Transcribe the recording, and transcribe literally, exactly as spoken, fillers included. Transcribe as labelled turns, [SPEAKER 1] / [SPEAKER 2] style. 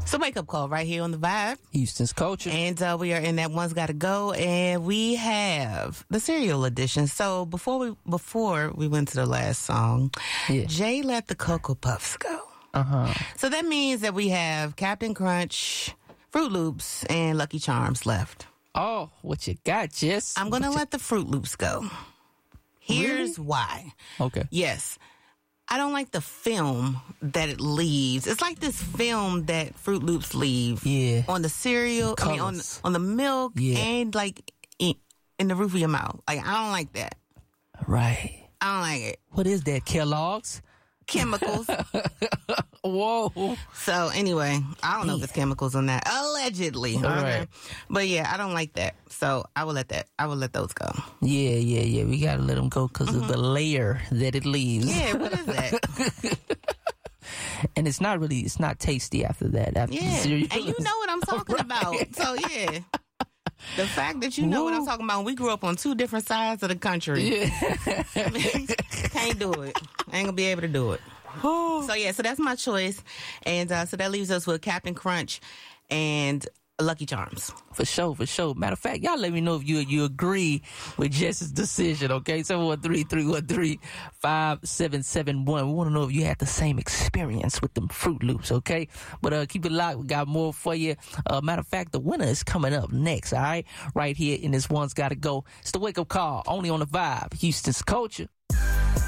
[SPEAKER 1] It's a wake-up call right here on the Vibe.
[SPEAKER 2] Houston's Culture.
[SPEAKER 1] And uh, we are in that One's Gotta Go, and we have the cereal edition. So before we before we went to the last song, yeah. Jay let the Cocoa Puffs go.
[SPEAKER 2] Uh-huh.
[SPEAKER 1] So that means that we have Captain Crunch, Fruit Loops, and Lucky Charms left.
[SPEAKER 2] Oh, what you got, Jess?
[SPEAKER 1] I'm going to
[SPEAKER 2] what
[SPEAKER 1] let
[SPEAKER 2] you...
[SPEAKER 1] the Fruit Loops go. Here's
[SPEAKER 2] really?
[SPEAKER 1] why.
[SPEAKER 2] Okay.
[SPEAKER 1] Yes. I don't like the film that it leaves. It's like this film that Fruit Loops leave
[SPEAKER 2] yeah.
[SPEAKER 1] on the cereal, I mean, on, on the milk,
[SPEAKER 2] yeah.
[SPEAKER 1] and like in, in the roof of your mouth. Like, I don't like that.
[SPEAKER 2] Right.
[SPEAKER 1] I don't like it.
[SPEAKER 2] What is that, Kellogg's?
[SPEAKER 1] Chemicals.
[SPEAKER 2] Whoa.
[SPEAKER 1] So anyway, I don't know if it's chemicals on that. Allegedly.
[SPEAKER 2] All right.
[SPEAKER 1] But yeah, I don't like that. So I will let that, I will let those go.
[SPEAKER 2] Yeah, yeah, yeah. We got to let them go because mm-hmm. of the layer that it leaves.
[SPEAKER 1] Yeah, what is that?
[SPEAKER 2] And it's not really, it's not tasty after that. After
[SPEAKER 1] yeah.
[SPEAKER 2] the cereal.
[SPEAKER 1] And you know what I'm talking right. about. So yeah. The fact that you know Woo. What I'm talking about, we grew up on two different sides of the country. Yeah. Can't do it. I ain't gonna be able to do it. So yeah, so that's my choice. And uh, so that leaves us with Captain Crunch and Lucky Charms.
[SPEAKER 2] For sure, for sure. Matter of fact, y'all let me know if you you agree with Jess's decision, okay? seven one three, three one three, five seven seven one. We want to know if you had the same experience with them Fruit Loops, okay? But uh, keep it locked. We got more for you. Uh, matter of fact, the winner is coming up next, all right? Right here in this One's Gotta Go. It's the wake-up call, only on the Vibe. Houston's Culture.